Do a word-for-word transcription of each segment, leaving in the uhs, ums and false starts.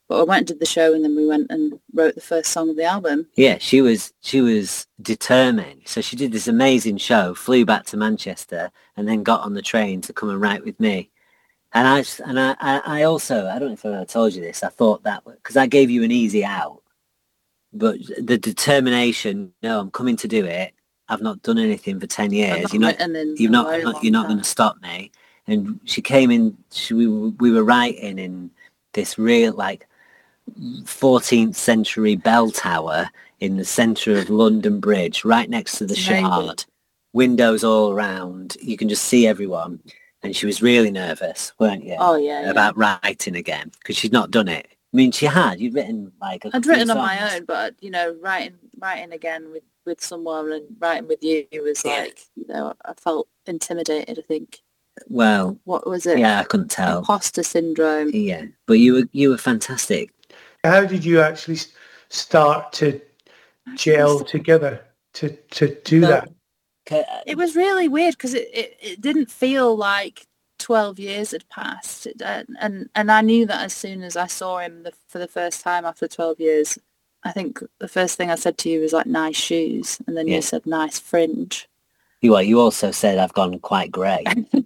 But I went and did the show, and then we went and wrote the first song of the album. Yeah, she was she was determined. So she did this amazing show, flew back to Manchester, and then got on the train to come and write with me. And I and I, I also, I don't know if I ever told you this, I thought that, because I gave you an easy out, but the determination, no, I'm coming to do it. I've not done anything for ten years. You're not, you're not, not you're not going to stop me. And she came in, she, we, we were writing in this real, like, fourteenth century bell tower in the centre of London Bridge, right next to the Shard, windows all around. You can just see everyone. And she was really nervous, weren't you? Oh, yeah, about yeah. writing again, because she'd not done it. I mean, she had. You'd written like a I'd written songs. on my own, but, you know, writing writing again with, with someone and writing with you was yeah. like, you know, I felt intimidated, I think. Well, what was it? Yeah, I couldn't tell. Imposter syndrome. Yeah, but you were you were fantastic. How did you actually start to gel together to to do Well, that? It was really weird because it, it, it didn't feel like twelve years had passed. It, uh, and, and I knew that as soon as I saw him the, for the first time after twelve years. I think the first thing I said to you was like, nice shoes. And then yeah. you said, nice fringe. You are. You also said, I've gone quite grey.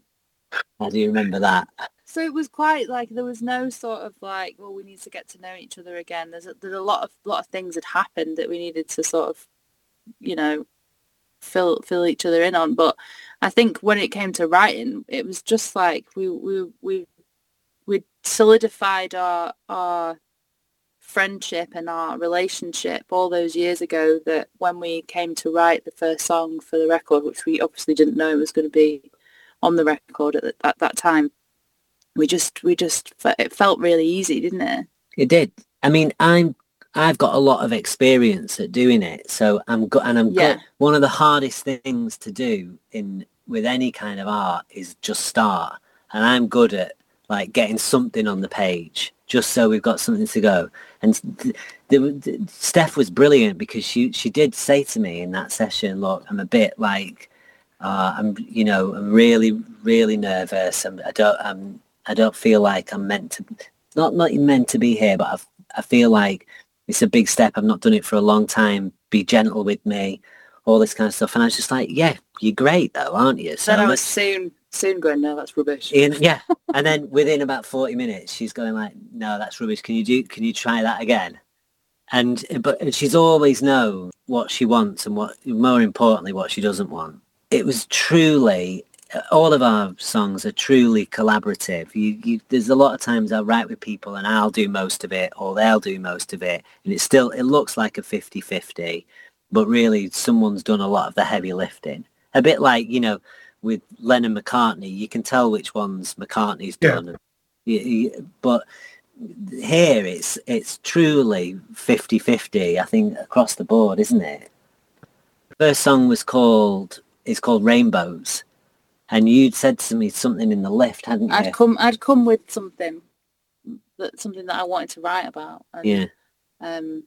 I do remember that. So it was quite like, there was no sort of like, well, we need to get to know each other again. There's a, there's a lot of lot of things had happened that we needed to sort of, you know, fill fill each other in on. But I think when it came to writing, it was just like we we we we solidified our our friendship and our relationship all those years ago, that when we came to write the first song for the record, which we obviously didn't know was going to be on the record at, at that time, we just we just it felt really easy, didn't it? It did. I mean, I'm I've got a lot of experience at doing it, so I'm good. And I'm yeah. good. One of the hardest things to do in with any kind of art is just start. And I'm good at like getting something on the page, just so we've got something to go. And the, the, the, Steph was brilliant, because she she did say to me in that session, look, I'm a bit like, uh, I'm you know I'm really really nervous. I'm, I don't I'm I don't feel like I'm meant to, not not meant to be here, but I've, I feel like it's a big step. I've not done it for a long time. Be gentle with me, all this kind of stuff. And I was just like, yeah, you're great though, aren't you? So then I was soon, soon going, no, that's rubbish. In, yeah. And then within about forty minutes, she's going like, no, that's rubbish. Can you do, can you try that again? And, but she's always known what she wants and what, more importantly, what she doesn't want. It was truly, all of our songs are truly collaborative. You, you, there's a lot of times I'll write with people and I'll do most of it, or they'll do most of it. And it's still, it looks like a fifty-fifty, but really someone's done a lot of the heavy lifting. A bit like, you know, with Lennon McCartney, you can tell which ones McCartney's done. Yeah. But here it's it's truly fifty-fifty, I think, across the board, isn't it? The first song was called, it's called Rainbows. And you'd said to me something in the lift, hadn't you? I'd come, I'd come with something, that something that I wanted to write about. And, yeah. Um.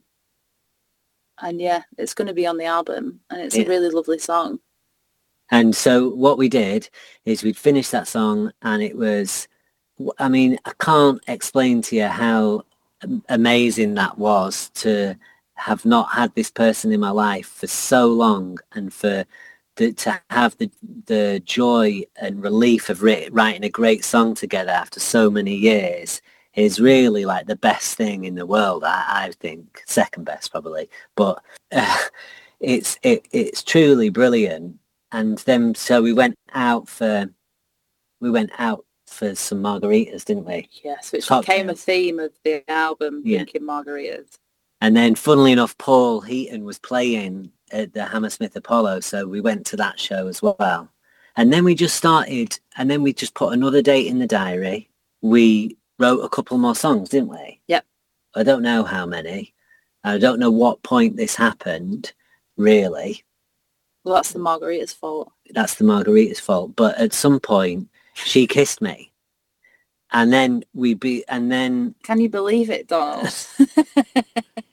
And yeah, it's going to be on the album, and it's yeah. a really lovely song. And so what we did is we'd finished that song, and it was, I mean, I can't explain to you how amazing that was, to have not had this person in my life for so long, and for The, to have the the joy and relief of ri- writing a great song together after so many years is really like the best thing in the world. I, I think second best probably, but uh, it's it, it's truly brilliant. And then so we went out for we went out for some margaritas, didn't we? Yes, which Cocktails. became a theme of the album, yeah. Drinking margaritas. And then, funnily enough, Paul Heaton was playing at the Hammersmith Apollo, so we went to that show as well. And then we just started, and then we just put another date in the diary. We wrote a couple more songs, didn't we? Yep. I don't know how many. I don't know what point this happened, really. Well, that's the margarita's fault. That's the margarita's fault. But at some point, she kissed me. And then we be, and then... Can you believe it, Donald?